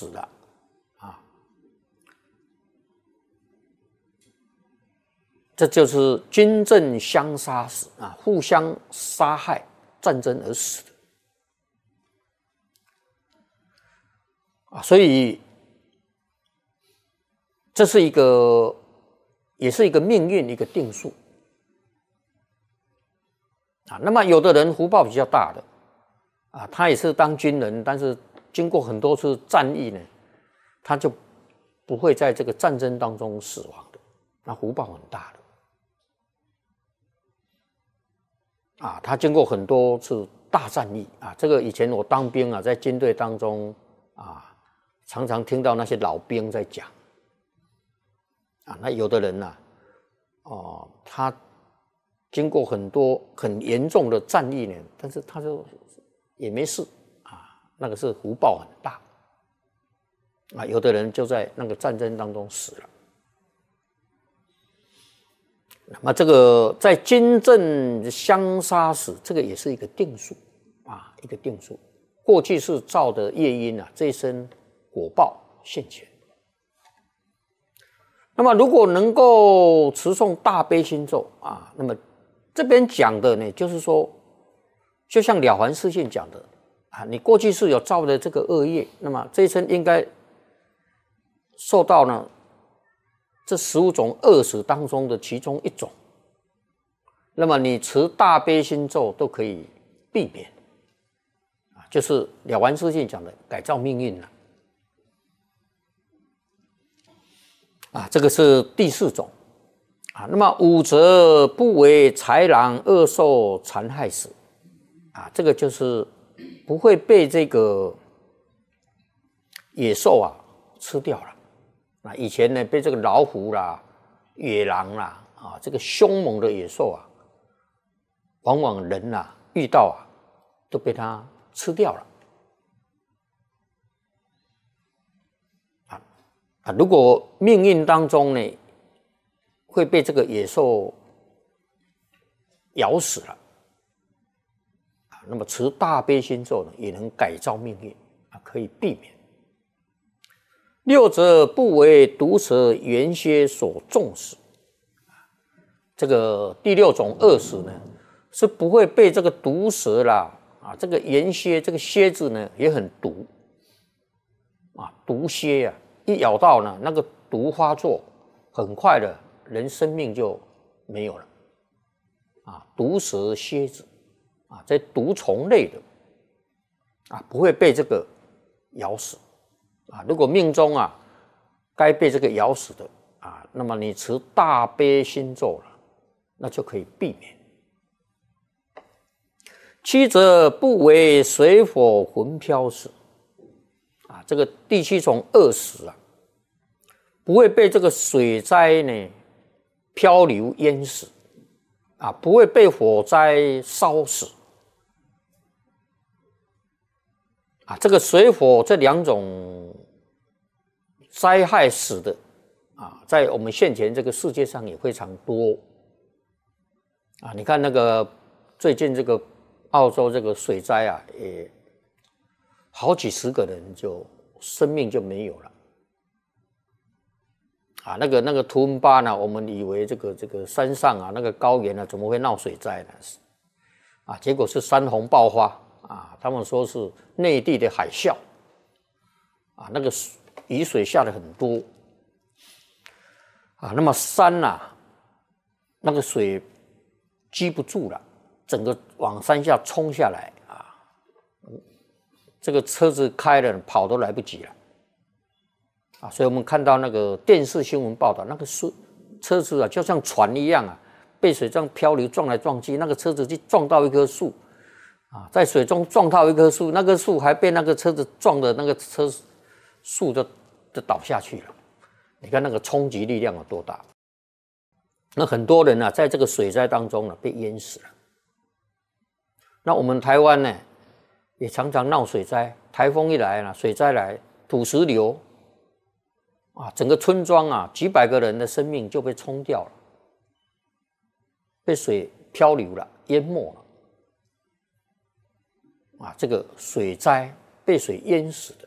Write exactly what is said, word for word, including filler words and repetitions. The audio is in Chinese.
死了啊。这就是军阵相杀死啊，互相杀害、战争而死的啊，所以这是一个，也是一个命运，一个定数啊。那么有的人福报比较大的啊，他也是当军人，但是经过很多次战役呢，他就不会在这个战争当中死亡的，那福报很大的。啊，他经过很多次大战役啊，这个以前我当兵啊，在军队当中啊，常常听到那些老兵在讲啊，那有的人呐、啊，哦，他经过很多很严重的战役呢，但是他就也没事啊，那个是福报很大啊，有的人就在那个战争当中死了。那么这个在军阵相杀死，这个也是一个定数啊，一个定数。过去是造的业因啊，这一生果报现前。那么如果能够持诵大悲心咒啊，那么这边讲的呢，就是说，就像了凡四训讲的啊，你过去是有造的这个恶业，那么这一生应该受到呢。这十五种恶死当中的其中一种，那么你持大悲心咒都可以避免，啊，就是了凡四训讲的改造命运了，啊，这个是第四种，啊，那么五则不为豺狼恶兽残害死，啊，这个就是不会被这个野兽啊吃掉了。那以前呢，被这个老虎啦、野狼啦啊，这个凶猛的野兽啊，往往人呐、啊、遇到啊，都被它吃掉了。啊啊，如果命运当中呢，会被这个野兽咬死了，啊，那么持大悲心咒呢，也能改造命运啊，可以避免。六则不为毒蛇原蝎所中死，这个第六种恶死呢，是不会被这个毒蛇啦啊，这个原蝎这个蝎子呢也很毒啊，毒蝎啊，一咬到呢，那个毒发作，很快的人生命就没有了啊，毒蛇蝎子啊，这毒虫类的啊，不会被这个咬死。啊，如果命中啊该被这个咬死的啊，那么你持大悲心咒了，那就可以避免。七则不为水火魂飘死，啊，这个第七种恶死啊，不会被这个水灾呢漂流淹死，啊，不会被火灾烧死。啊，这个水火这两种灾害死的啊，在我们现前这个世界上也非常多啊。你看那个最近这个澳洲这个水灾啊，也好几十个人就生命就没有了啊。那个那个图恩巴呢，我们以为这个这个山上啊，那个高原啊，怎么会闹水灾呢？啊，结果是山洪爆发。啊，他们说是内地的海啸，啊，那个雨水下的很多，啊，那么山呐、啊，那个水积不住了，整个往山下冲下来啊，这个车子开了跑都来不及了，啊，所以我们看到那个电视新闻报道，那个车车子啊，就像船一样啊，被水这样漂流撞来撞去，那个车子就撞到一棵树。啊，在水中撞到一棵树，那棵树还被那个车子撞的，那个车树就就倒下去了。你看那个冲击力量有多大？那很多人啊，在这个水灾当中呢，被淹死了。那我们台湾呢，也常常闹水灾，台风一来呢，水灾来，土石流，啊，整个村庄啊，几百个人的生命就被冲掉了，被水漂流了，淹没了。啊，这个水灾被水淹死的